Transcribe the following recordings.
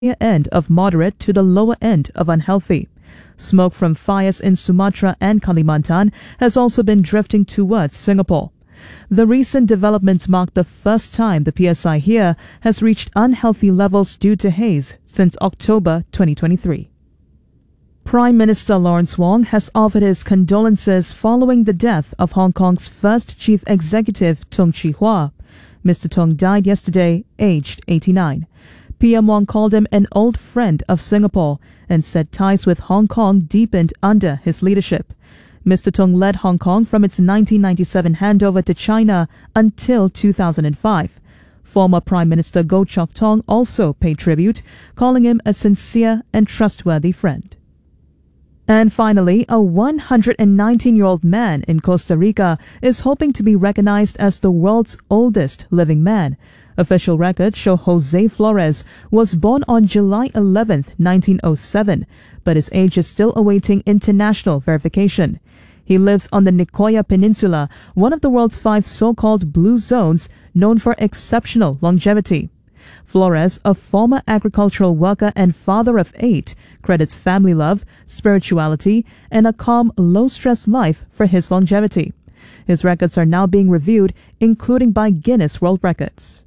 end of moderate to the lower end of unhealthy. Smoke from fires in Sumatra and Kalimantan has also been drifting towards Singapore. The recent developments mark the first time the PSI here has reached unhealthy levels due to haze since October 2023. Prime Minister Lawrence Wong has offered his condolences following the death of Hong Kong's first chief executive, Tung Chee-hwa. Mr. Tung died yesterday, aged 89. PM Wong called him an old friend of Singapore and said ties with Hong Kong deepened under his leadership. Mr. Tung led Hong Kong from its 1997 handover to China until 2005. Former Prime Minister Goh Chok Tong also paid tribute, calling him a sincere and trustworthy friend. And finally, a 119-year-old man in Costa Rica is hoping to be recognized as the world's oldest living man. Official records show Jose Flores was born on July 11, 1907, but his age is still awaiting international verification. He lives on the Nicoya Peninsula, one of the world's 5 so-called blue zones known for exceptional longevity. Flores, a former agricultural worker and father of 8, credits family love, spirituality, and a calm, low-stress life for his longevity. His records are now being reviewed, including by Guinness World Records.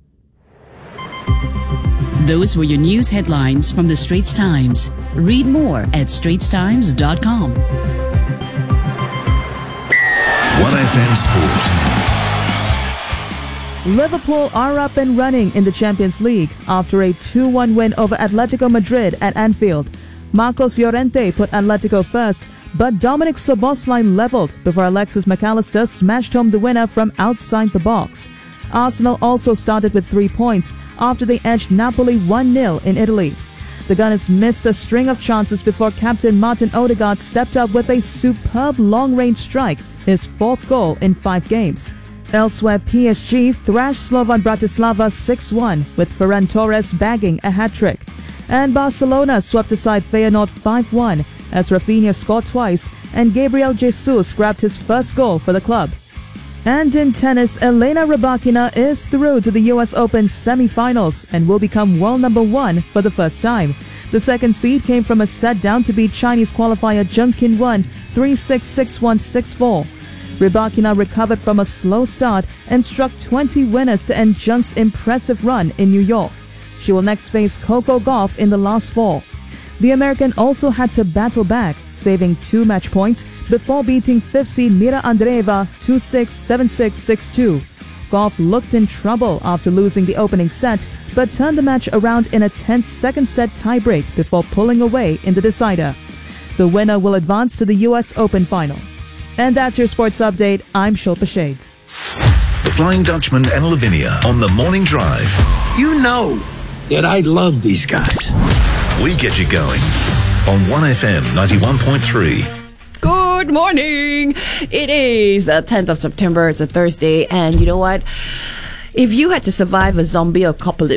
Those were your news headlines from the Straits Times. Read more at straitstimes.com. 1FM Sport. Liverpool are up and running in the Champions League after a 2-1 win over Atletico Madrid at Anfield. Marcos Llorente put Atletico first, but Dominic Szoboszlai leveled before Alexis McAllister smashed home the winner from outside the box. Arsenal also started with 3 points after they edged Napoli 1-0 in Italy. The Gunners missed a string of chances before captain Martin Odegaard stepped up with a superb long-range strike, his 4th goal in 5 games. Elsewhere, PSG thrashed Slovan Bratislava 6-1, with Ferran Torres bagging a hat-trick. And Barcelona swept aside Feyenoord 5-1 as Rafinha scored twice and Gabriel Jesus grabbed his first goal for the club. And in tennis, Elena Rybakina is through to the US Open semi-finals and will become world number 1 for the first time. The second seed came from a set down to beat Chinese qualifier Zheng Qinwen 3-6, 6-1, 6-4. Rybakina recovered from a slow start and struck 20 winners to end Zheng's impressive run in New York. She will next face Coco Gauff in the last 4. The American also had to battle back, saving 2 match points before beating 5th seed Mira Andreeva 2-6, 7-6, 6-2. Gauff looked in trouble after losing the opening set, but turned the match around in a tense second set tiebreak before pulling away in the decider. The winner will advance to the US Open final. And that's your sports update. I'm Shilpa Shades. The Flying Dutchman and Lavinia on the Morning Drive. You know that I love these guys. We get you going on 1FM 91.3. Good morning. It is the 10th of September. It's a Thursday. And you know what? If you had to survive a zombie apocalypse.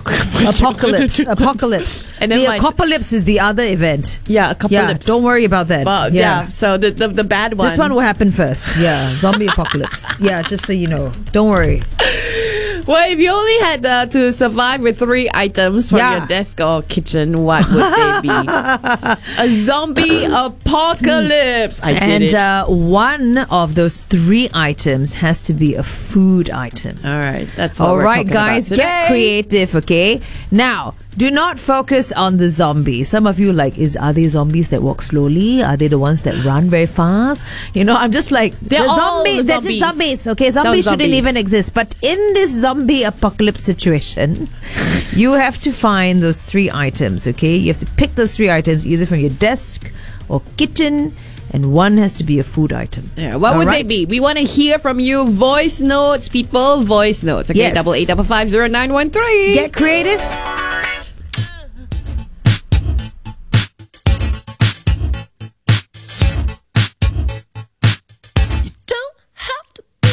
And then the apocalypse is the other event. Yeah, apocalypse. Yeah, don't worry about that. Well, yeah. So the bad one. This one will happen first. Yeah, zombie apocalypse. Yeah, just so you know. Don't worry. Well, if you only had to survive with 3 items from your desk or kitchen, what would they be? A zombie apocalypse. I did it. And one of those 3 items has to be a food item. All right. That's what All we're right, talking guys, about today. get creative, okay? Now, do not focus on the zombie. Some of you are they zombies that walk slowly? Are they the ones that run very fast? You know, I'm just like, They're just zombies, okay? Zombies shouldn't even exist. But in this zombie apocalypse situation, you have to find those 3 items, okay? You have to pick those 3 items either from your desk or kitchen, and one has to be a food item. Yeah, what would they be? We want to hear from you. Voice notes, people. Voice notes. Okay, Yes. 885550 913. Get creative.